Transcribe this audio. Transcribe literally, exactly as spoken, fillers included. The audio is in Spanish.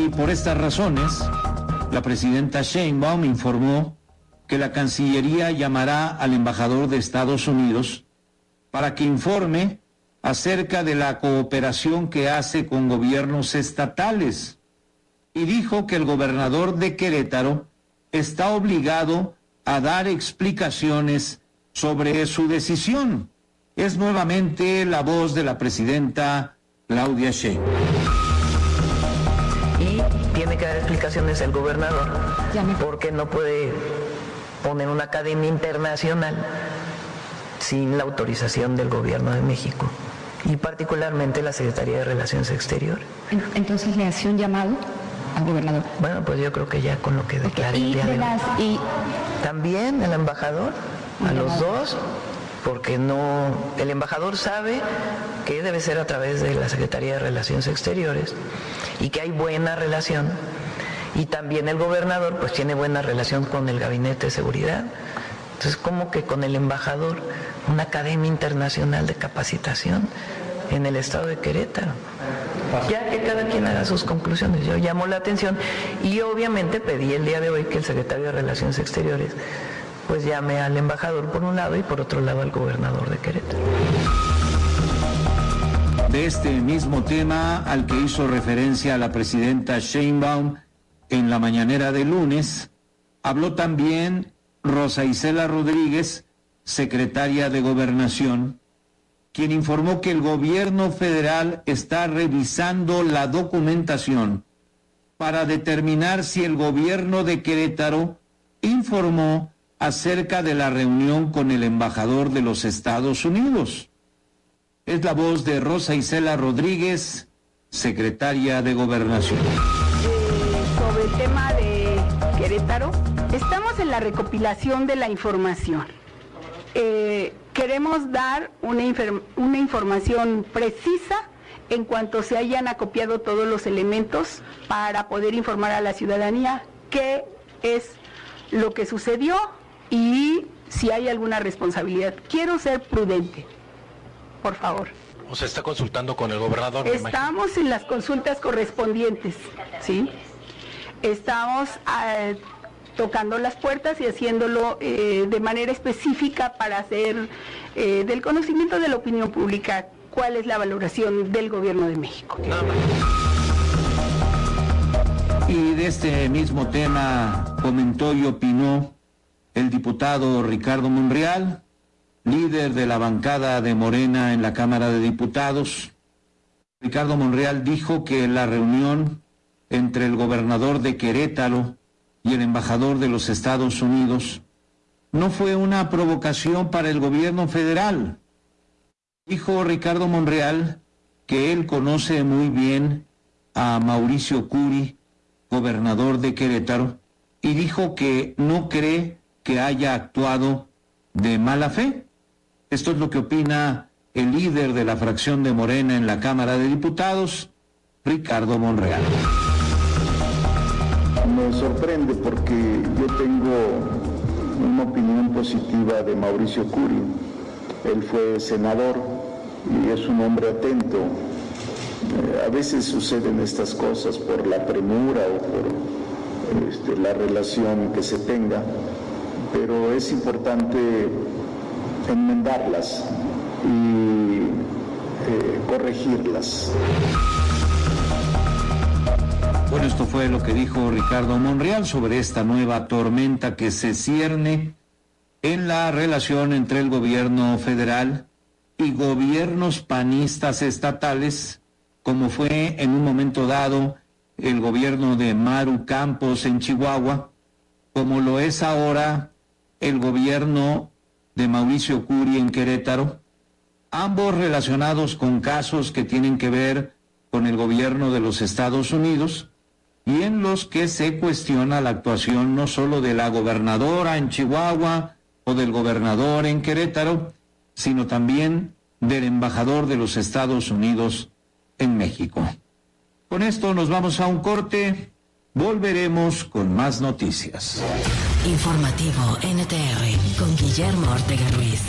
Y por estas razones, la presidenta Sheinbaum informó que la Cancillería llamará al embajador de Estados Unidos para que informe acerca de la cooperación que hace con gobiernos estatales, y dijo que el gobernador de Querétaro está obligado a dar explicaciones sobre su decisión. Es nuevamente la voz de la presidenta Claudia Sheinbaum. Y tiene que dar explicaciones el gobernador, porque no puede poner una academia internacional sin la autorización del gobierno de México, y particularmente la Secretaría de Relaciones Exteriores. Entonces, ¿le hace un llamado al gobernador? Bueno, pues yo creo que ya con lo que declaré okay. el día de, de las, hoy. Y... También el embajador, a el los embajador. dos, porque no, el embajador sabe que debe ser a través de la Secretaría de Relaciones Exteriores y que hay buena relación, y también el gobernador pues tiene buena relación con el Gabinete de Seguridad. Entonces, como que con el embajador, una academia internacional de capacitación en el estado de Querétaro. Ya que cada quien haga sus conclusiones. Yo llamo la atención y obviamente pedí el día de hoy que el secretario de Relaciones Exteriores pues llame al embajador por un lado y por otro lado al gobernador de Querétaro. De este mismo tema al que hizo referencia la presidenta Sheinbaum en la mañanera de lunes, habló también Rosa Isela Rodríguez, secretaria de Gobernación, quien informó que el gobierno federal está revisando la documentación para determinar si el gobierno de Querétaro informó acerca de la reunión con el embajador de los Estados Unidos. Es la voz de Rosa Isela Rodríguez, secretaria de Gobernación. Eh, sobre el tema de Querétaro, estamos en la recopilación de la información. Eh, queremos dar una, una información precisa en cuanto se hayan acopiado todos los elementos para poder informar a la ciudadanía qué es lo que sucedió y si hay alguna responsabilidad. Quiero ser prudente, por favor. ¿O se está consultando con el gobernador? Estamos en las consultas correspondientes, ¿sí? Estamos eh, tocando las puertas y haciéndolo eh, de manera específica para hacer eh, del conocimiento de la opinión pública cuál es la valoración del gobierno de México. Nada más. Y de este mismo tema comentó y opinó el diputado Ricardo Monreal, líder de la bancada de Morena en la Cámara de Diputados. Ricardo Monreal dijo que la reunión entre el gobernador de Querétaro y el embajador de los Estados Unidos no fue una provocación para el gobierno federal. Dijo Ricardo Monreal que él conoce muy bien a Mauricio Curi, gobernador de Querétaro, y dijo que no cree que haya actuado de mala fe. Esto es lo que opina el líder de la fracción de Morena en la Cámara de Diputados, Ricardo Monreal. Me sorprende porque yo tengo una opinión positiva de Mauricio Curi. Él fue senador y es un hombre atento. Eh, a veces suceden estas cosas por la premura o por este, la relación que se tenga, pero es importante enmendarlas y eh, corregirlas. Bueno, esto fue lo que dijo Ricardo Monreal sobre esta nueva tormenta que se cierne en la relación entre el gobierno federal y gobiernos panistas estatales, como fue en un momento dado el gobierno de Maru Campos en Chihuahua, como lo es ahora el gobierno de Mauricio Curi en Querétaro, ambos relacionados con casos que tienen que ver con el gobierno de los Estados Unidos y en los que se cuestiona la actuación no solo de la gobernadora en Chihuahua o del gobernador en Querétaro, sino también del embajador de los Estados Unidos en México. Con esto nos vamos a un corte, volveremos con más noticias. Informativo N T R con Guillermo Ortega Ruiz.